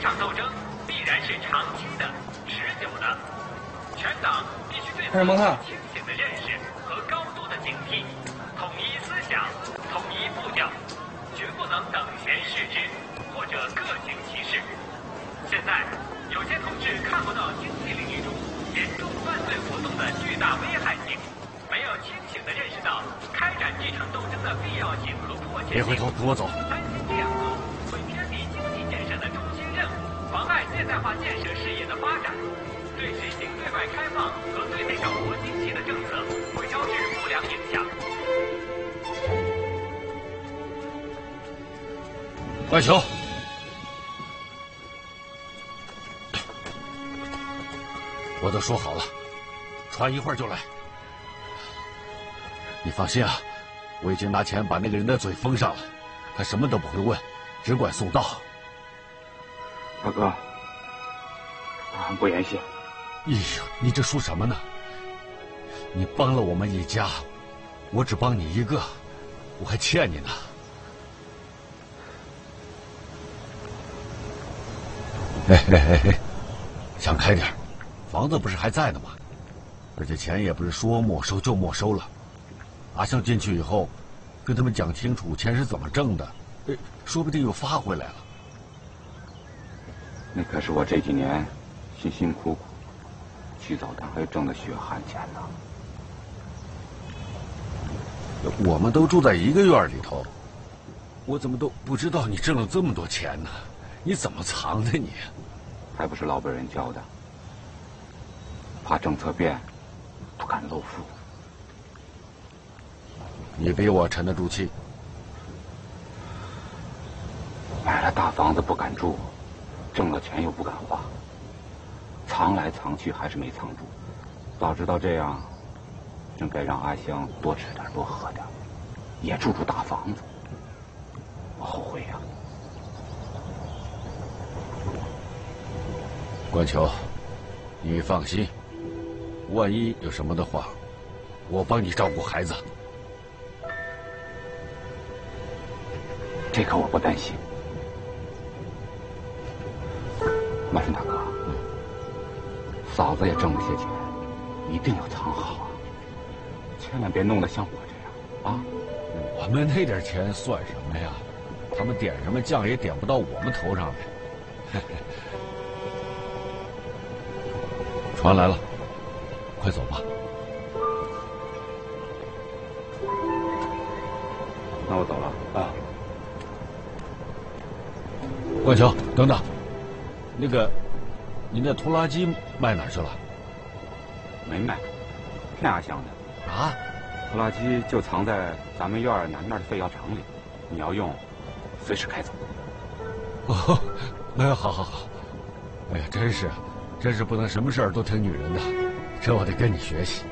场斗争必然是长期的、持久的。全党必须对此有清醒的认识和高度的警惕，统一思想，统一步调，绝不能等闲视之，或者各行其事。现在，有些同志看不到经济领域中严重犯罪活动的巨大危害性，没有清醒地认识到开展这场斗争的必要性和迫切性。 别回头，跟我走。 担心这样做会偏离经济建设的中心任务，妨碍现代化建设事业的发展，对实行对外开放和对内生活经济的政策会招致不良影响。 外球，我都说好了，船一会儿就来。你放心啊，我已经拿钱把那个人的嘴封上了，他什么都不会问，只管送到。 大哥，俺不言谢。 哎呦，你这说什么呢？你帮了我们一家，我只帮你一个，我还欠你呢。嘿嘿嘿嘿，想开点，房子不是还在呢吗？而且钱也不是说没收就没收了。阿香进去以后，跟他们讲清楚钱是怎么挣的，说不定又发回来了。 那可是我这几年辛辛苦苦起早贪黑挣的血汗钱呐。 我们都住在一个院里头，我怎么都不知道你挣了这么多钱呢？你怎么藏的你？ 还不是老辈人教的，怕政策变，不敢露富。 你比我沉得住气。 买了大房子不敢住，挣了钱又不敢花，藏来藏去还是没藏住。早知道这样，真该让阿香多吃点多喝点，也住大房子。我后悔呀。 关球，你放心，万一有什么的话，我帮你照顾孩子。 这个我不担心。马顺大哥，嫂子也挣了些钱，一定要藏好啊，千万别弄得像我这样啊。 我们那点钱算什么呀？他们点什么酱也点不到我们头上来。船来了，快走吧。 那我走了啊。 冠球，等等，那个，你那拖拉机卖哪儿去了？ 没卖，骗阿香的。 啊？ 拖拉机就藏在咱们院南面的废药厂里，你要用，随时开走。 哦，哎呀，好好好。哎呀，真是不能什么事儿都听女人的，这我得跟你学习。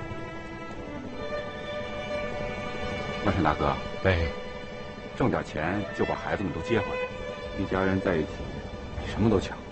万顺大哥， 哎， 挣点钱就把孩子们都接回来，一家人在一起，比什么都强。